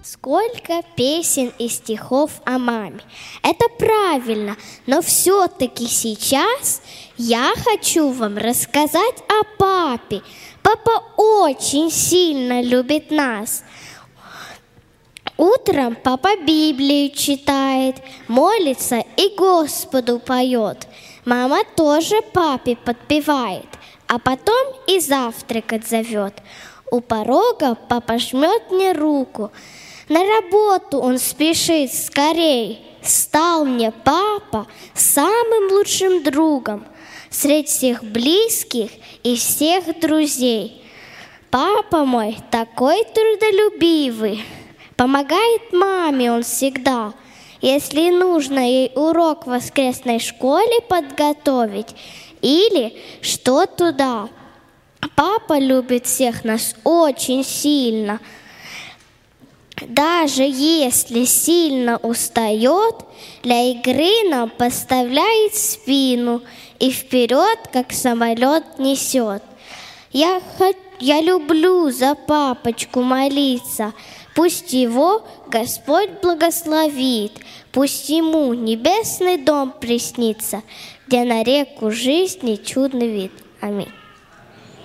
Сколько песен и стихов о маме. Это правильно, но все-таки сейчас я хочу вам рассказать о папе. Папа очень сильно любит нас. Утром папа Библию читает, молится и Господу поет. Мама тоже папе подпевает, а потом и завтракать зовет. У порога папа жмет мне руку. На работу он спешит скорей. Стал мне папа самым лучшим другом среди всех близких и всех друзей. Папа мой такой трудолюбивый, помогает маме он всегда, если нужно ей урок в воскресной школе подготовить или что туда. Папа любит всех нас очень сильно. Даже если сильно устает, для игры нам поставляет спину и вперед, как самолет, несет. Я люблю за папочку молиться. Пусть его Господь благословит, пусть ему небесный дом приснится, где на реку жизни чудный вид. Аминь.